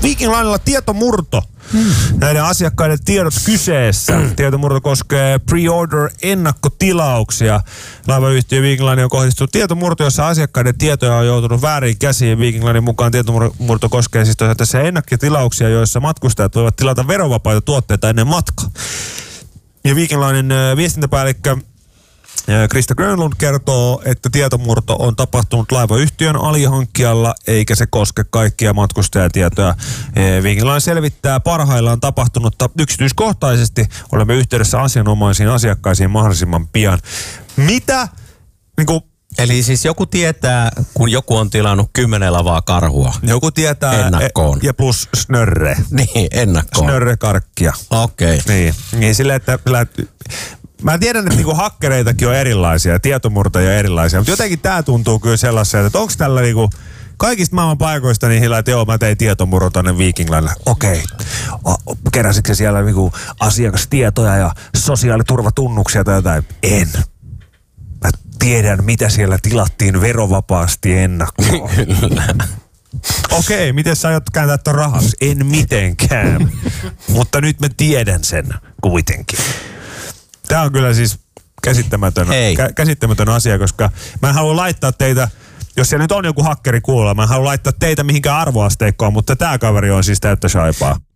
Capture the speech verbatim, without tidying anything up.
Viking Linella tietomurto. Hmm. Näiden asiakkaiden tiedot kyseessä. Tietomurto koskee pre-order ennakkotilauksia. Laivayhtiö Viking Line on kohdistunut tietomurto, jossa asiakkaiden tietoja on joutunut väärin käsiin. Viking Linen mukaan tietomurto koskee siis tosiaan tässä ennakkotilauksia, joissa matkustajat voivat tilata verovapaita tuotteita ennen matkaa. Ja Viking Linen viestintäpäällikkö Krista Grönlund kertoo, että tietomurto on tapahtunut laivayhtiön alihankkijalla, eikä se koske kaikkia matkustajatietoja. Viking Line selvittää parhaillaan tapahtunutta yksityiskohtaisesti. Olemme yhteydessä asianomaisiin asiakkaisiin mahdollisimman pian. Mitä? Niin kuin Eli siis joku tietää, kun joku on tilannut kymmenen lavaa karhua. Joku tietää. Ennakkoon. Ja plus snörre. Niin, ennakkoon. Snörrekarkkia. Okei. Okay. Niin, niin silleen, että mä tiedän, että niinku hakkereitakin on erilaisia ja tietomurtajia on erilaisia, mutta jotenkin tää tuntuu kyllä sellaisen, että onko tällä niinku kaikista maailman paikoista niin hillä, että joo, mä tein tietomurron tonne Viking Linelle. Okei. Okay. Keräsitkö siellä niinku asiakastietoja ja sosiaaliturvatunnuksia tai jotain? En. Mä tiedän, mitä siellä tilattiin verovapaasti ennakkoon. Okei, okay, miten sä aiot kääntää ton rahas? En mitenkään. Mutta nyt mä tiedän sen kuitenkin. Tää on kyllä siis käsittämätön, kä- käsittämätön asia, koska mä en halua laittaa teitä, jos siellä nyt on joku hakkeri kuulla, mä en halua laittaa teitä mihinkään arvoasteikkoon, mutta tää kaveri on siis täyttä shaipaa.